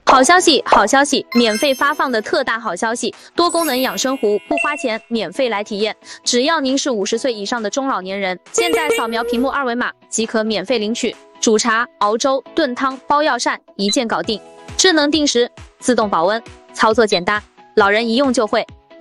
好消息，好消息！免费发放的特大好消息，多功能养生壶不花钱，免费来体验。只要您是50岁以上的中老年人，现在扫描屏幕二维码即可免费领取。煮茶、熬粥、炖汤、包药膳，一键搞定。智能定时，自动保温，操作简单，老人一用就会。